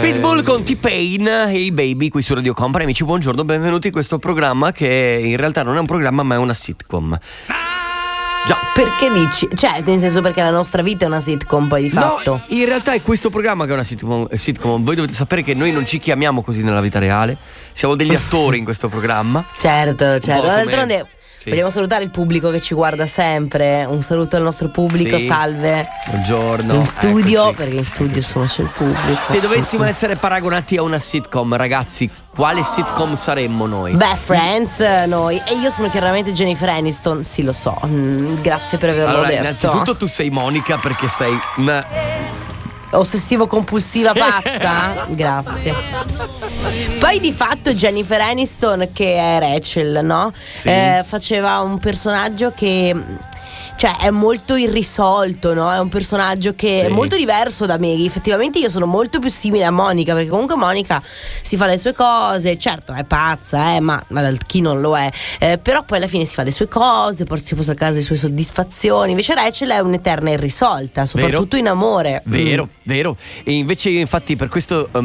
Pitbull con T-Pain, Hey Baby, qui su Radio Company. Amici, buongiorno, benvenuti in questo programma che in realtà non è un programma ma è una sitcom. Già. Perché dici? Cioè, nel senso, perché la nostra vita è una sitcom poi di fatto. No, in realtà è questo programma che è una sitcom. Voi dovete sapere che noi non ci chiamiamo così nella vita reale. Siamo degli attori in questo programma. Certo. D'altronde sì. Vogliamo salutare il pubblico che ci guarda sempre. Un saluto al nostro pubblico, sì. Salve. Buongiorno. In studio, eccoci. perché in studio insomma c'è il pubblico. Se dovessimo essere paragonati a una sitcom, ragazzi, quale sitcom saremmo noi? Beh, Friends, noi. E io sono chiaramente Jennifer Aniston, sì lo so. Grazie per averlo Allora, detto. innanzitutto tu sei Monica perché sei una ossessivo compulsiva pazza. Grazie. Poi di fatto Jennifer Aniston, che è Rachel, no? Sì. Faceva un personaggio che, cioè, è molto irrisolto, no? È un personaggio che sì. è molto diverso da me. Effettivamente io sono molto più simile a Monica, perché comunque Monica si fa le sue cose. Certo è pazza, ma chi non lo è, però poi alla fine si fa le sue cose, si porta a casa le sue soddisfazioni. Invece Rachel è un'eterna irrisolta, soprattutto in amore. Vero. E invece io, infatti, per questo io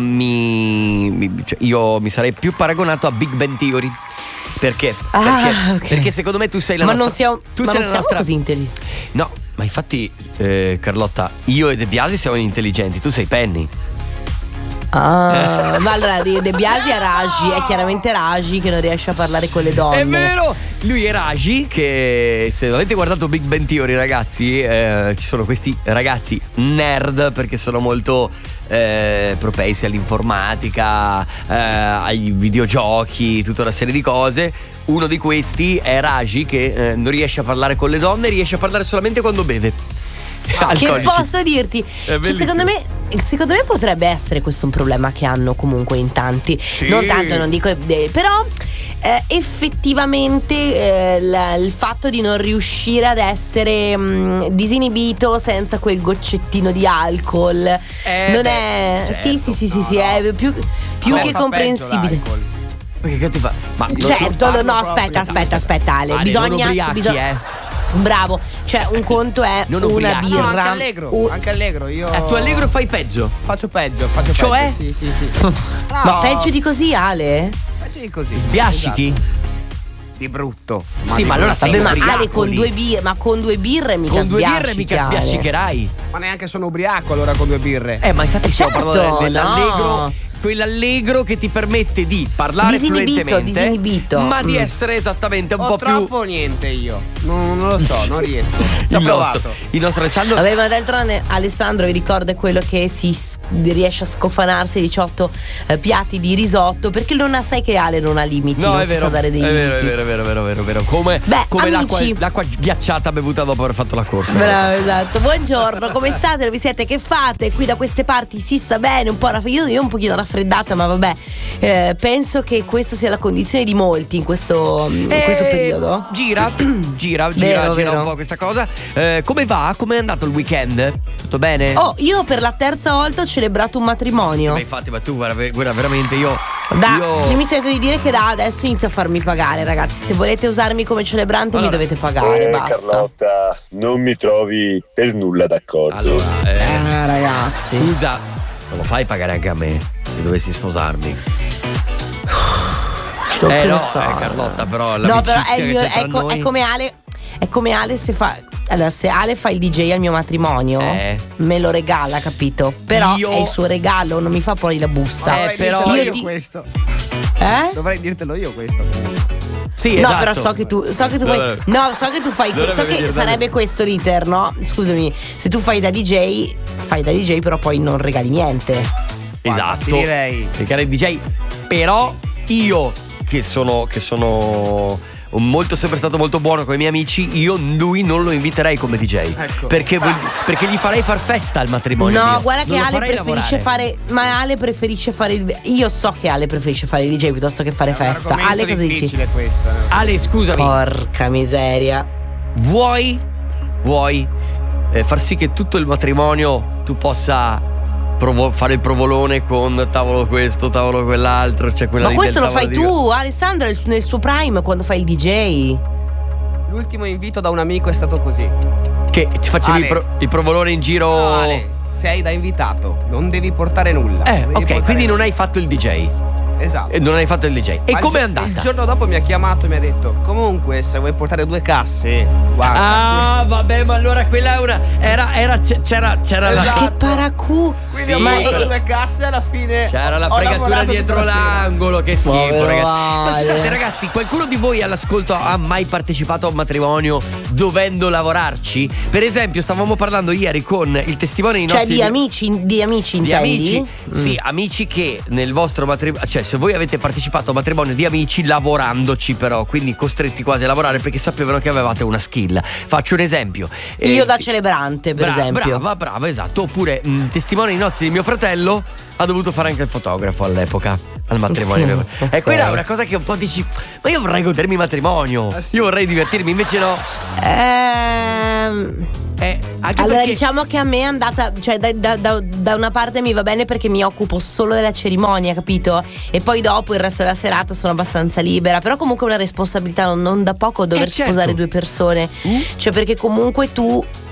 mi sarei più paragonato a Big Bang Theory. Perché? Okay. Perché secondo me tu sei la ma nostra. Non siamo così intelligenti. No, ma infatti, Carlotta, io e De Biasi siamo intelligenti, tu sei Penny. Ma allora De Biasi è Raji, è chiaramente Raji che non riesce a parlare con le donne. È vero! Lui è Raji, che se avete guardato Big Bang Theory, ragazzi, ci sono questi ragazzi nerd perché sono molto propensi all'informatica, ai videogiochi, tutta una serie di cose. Uno di questi è Raji, che non riesce a parlare con le donne, riesce a parlare solamente quando beve. Che posso dirti? Cioè, secondo me potrebbe essere questo un problema che hanno comunque in tanti. Sì. Non tanto, non dico, però effettivamente il fatto di non riuscire ad essere disinibito senza quel goccettino di alcol non è. Certo. Sì, è più che comprensibile. Perché che ti fa? Ma certo, aspetta, Ale, bisogna. Bravo, cioè un conto è non una ubriachi. birra. No, anche allegro, io. Tu allegro fai peggio. Faccio peggio. Cioè? Sì. Ma peggio di così, Ale? Peggio di così. Sbiascichi? Esatto. Di brutto. Sì, ma allora sei ma ubriaco Ale con lì. 2 birre, ma con 2 birre mica con 2 birre sbiascichi, mica Ale. sbiascicherai. Ma neanche sono ubriaco allora con 2 birre. Ma infatti stiamo certo, parlando dell'allegro. no. Quell'allegro che ti permette di parlare disinibito, ma di essere esattamente un po' più. Troppo niente io. Non lo so, non riesco. Ci ho provato. Il nostro Alessandro. Vabbè, ma d'altronde Alessandro, vi ricordo, è quello che riesce a scofanarsi 18 piatti di risotto, perché non sai che Ale non ha limiti, No, non è si vero, sa dare dei limiti. è vero. Come amici, l'acqua ghiacciata bevuta dopo aver fatto la corsa. Bravo, esatto. Buongiorno, come state? Dove siete? Che fate? Qui da queste parti si sta bene, un po' io un pochino raffreddata, ma vabbè. Penso che questa sia la condizione di molti in questo periodo. Gira vero. un po' questa cosa. Come va? Come è andato il weekend? Tutto bene? Io per la terza volta ho celebrato un matrimonio. Ma infatti, ma tu guarda veramente io mi sento di dire che da adesso inizio a farmi pagare, ragazzi. Se volete usarmi come celebrante mi dovete pagare, basta. Carlotta, non mi trovi per nulla d'accordo. Allora, ragazzi, scusa, non lo fai pagare anche a me se dovessi sposarmi? Carlotta, però l'amicizia che c'è tra noi. è come Ale se fa. Allora, se Ale fa il DJ al mio matrimonio, me lo regala, capito? Però è il suo regalo, non mi fa poi la busta. Però questo. Dovrei dirtelo io questo. Sì, no, esatto. però so che tu fai. No, so che tu fai. So che sarebbe questo l'iter, no? Scusami, se tu fai da DJ, però poi non regali niente. Esatto. Ti direi. Regalare DJ. Però io che sono sempre stato molto buono con i miei amici, lui non lo inviterei come DJ. Ecco. Perché gli farei far festa al matrimonio. No, mio. guarda che Non lo Ale farei preferisce lavorare. Ale preferisce fare io so che Ale preferisce fare il DJ piuttosto che fare festa. Ale, cosa dici? Questo, Ale, scusami. Porca miseria. Vuoi far sì che tutto il matrimonio tu possa fare il provolone con tavolo questo, tavolo quell'altro, c'è quella Ma lì questo del lo fai tavolo tu, Alessandro, nel suo prime quando fai il DJ. L'ultimo invito da un amico è stato così. Che ci facevi Ale. il provolone in giro. No, Ale. sei da invitato, non devi portare nulla. Ok, quindi non hai fatto il DJ. Esatto. Non hai fatto il DJ. E com'è andata? Il giorno dopo mi ha chiamato e mi ha detto: comunque, se vuoi portare 2 casse, guarda. Ah, vabbè, ma allora quella c'era la. Che paracù. Quindi Sì, ho portato 2 casse alla fine. C'era la ho fregatura lavorato dietro tutta la sera. l'angolo, che schifo, Povero ragazzi. Ma Ale. scusate, ragazzi, qualcuno di voi all'ascolto ha mai partecipato a un matrimonio dovendo lavorarci? Per esempio, stavamo parlando ieri con il testimone di Cioè nostri di amici intendi? amici? Sì, amici che nel vostro matrimonio, cioè se voi avete partecipato a un matrimonio di amici lavorandoci però, quindi costretti quasi a lavorare perché sapevano che avevate una skill. Faccio un esempio. Io da celebrante, per esempio. Brava, esatto. Oppure testimone di nozze di mio fratello ha dovuto fare anche il fotografo all'epoca al matrimonio. Sì, E quella ok. è una cosa che un po' dici: ma io vorrei godermi il matrimonio, io vorrei divertirmi, invece no. Anche Allora perché diciamo che a me è andata, cioè da una parte mi va bene perché mi occupo solo della cerimonia, capito? E poi dopo il resto della serata sono abbastanza libera. Però comunque è una responsabilità non da poco dover certo. sposare 2 persone. Cioè perché comunque tu